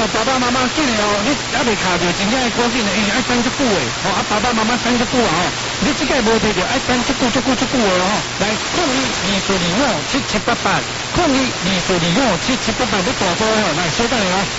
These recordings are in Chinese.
爸爸妈妈紧的哦，你还未卡着，真正要赶紧的，因为爱等足久的，哦，爸爸妈妈等足久啊，哦，你这个无摕着，爱等足久的哦，来0124257788，0124257788，你大波哦，来收到了啊。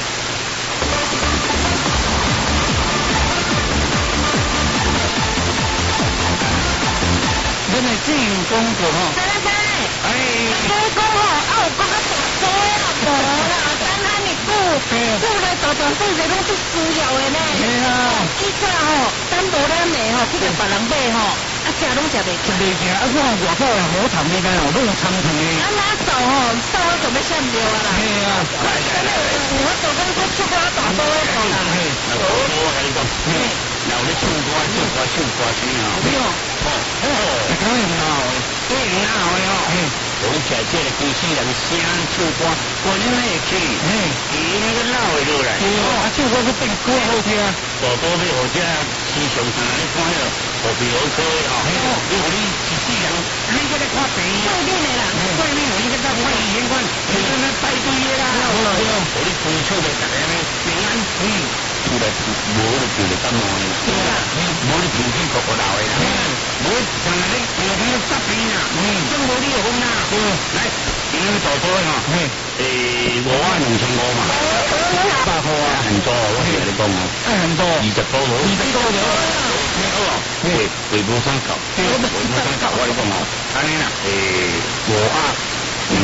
咱的自由广告吼。哎， 你讲吼，有讲较大多啊，无啦，等下你久来大大细细拢是需要的呢。 嘿啊。 以前吼，等无咱的吼，去甲别人买吼，食拢食袂起。 袂起，我外口也好谈的个哦，拢参团的。 哪走吼，走我就要闪掉啊啦。 嘿啊。 我做工我出我大多的啦。 嘿，我跟你讲，然后你唱歌先啊。 没有。可以闹的，对闹的哦。 我们在这个机器人声唱歌，我恁会去，伊那个老的落来。 唱歌是变歌好听。 大多要或者时常看你看了，何必好科的哦？你和你一世人，你搁来看病， 对面的啦， 对面有一个在看医院馆，你跟他排队的啦。和你推出的大家呢平安，出来无就就感冒的，无你脾气个老的啦，无像你有朋友扎病啦，真无你好啦。来，今日大多哈，5万2500嘛，800块啊，很多，我听你讲哦， 很多 20多号，20多号，你好啊，回不上搞，我你讲哦，安尼啦，5万。2500，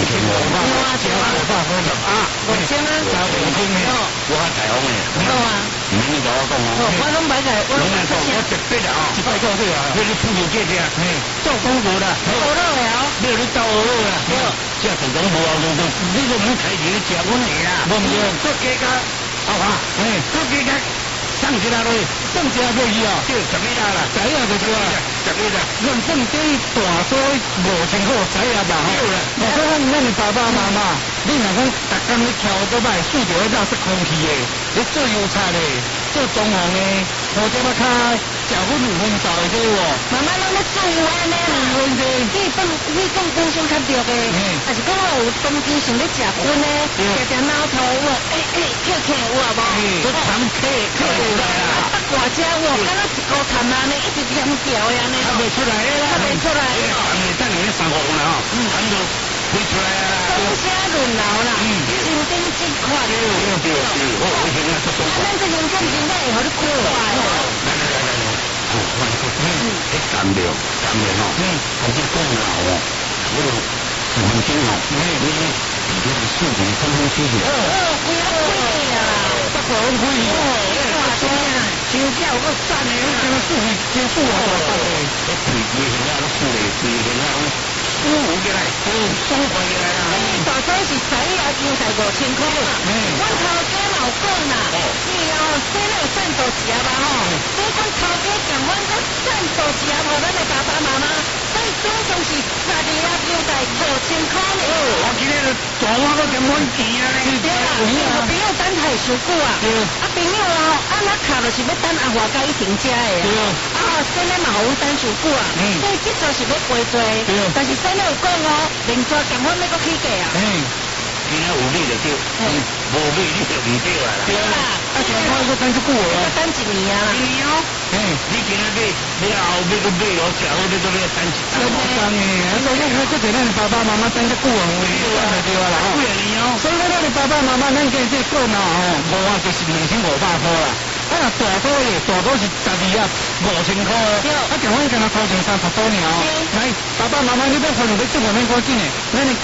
我先啊， 我还台风的， 好啊， 你甲我讲哦， 我拢买在，我拢买出钱， 我特别的啊，100块对啊，那你付付这些，做广告啦， 我老了， 你有你到我啦，这成功无后路，你都唔开钱食阮的啦，无唔对，做加加，好吧，做加加。上起来咯， 正正过去啊， 就10米啦， 知影就对啊 ，10米啦， 咱正对大所5000块知影吧吼。我说咱的爸爸妈妈，你若讲逐工你跳倒摆，输着垃圾空气的，你做油菜的，做装潢的，或者要较食薰有薰燥的这个， 妈妈拢咧做油安尼啦，你讲本身较对的，还是讲有冬天想咧食薰的，常常挠头我，扣有无？ 都常扣。 北瓜家我刚刚一个看安尼，一直连掉的安尼， 看不出来啦， 看不出来。 等你3个月啦吼，咱就推出来啊。 东家轮流啦，真顶真快。 对，我以前啊做东。 咱这人看人家会互你看坏哦。 来，你干掉吼，还是讲啦吼，我就10分钟吼，你这个数据分析的。 贵啊！ 不可能可以。 真叫我赞的， 这个数结束了， 推现在都输嘞，推现在都舒服起来，爽快起来啦。 大概是3亿啊，就在5000块啦。阮头家嘛有讲啦，你哦，生了有赞助一下吧吼。所以讲头家讲阮个赞助一下，互咱的爸爸妈妈，所以总共是12啊，就在5000块呢。 我今日大我都点满钱啊！ 对啦，朋友等太伤久啊。朋友哦，那卡就是要等阿华甲伊停车的啊。生了嘛，互阮等伤久啊。所以这就是要赔罪。但是生了有讲哦，另抓减阮要搁起价啊。 今仔有你就对，无你你就唔对啦。 对啦， 全款都等足久了， 等1年啊。 1年哦，你今仔买，你后尾搁买哦，食好你搁要等1年。 真诶，所以咱这咱爸爸妈妈等足久啊，对啦。 几年哦？ 所以咱爸爸妈妈咱家这个嘛吼，无啊就是2500块啦。大多是12啊5000块哦。结婚跟他掏钱30多年哦。来，爸爸妈妈你要欢迎要做我们赶紧的，咱的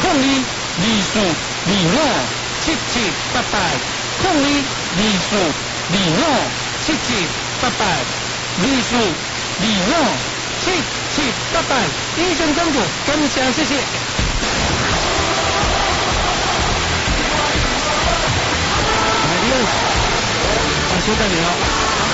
02-25-77-800，02-25-77-800，以上广告，感谢谢谢。Adiós，感谢大家。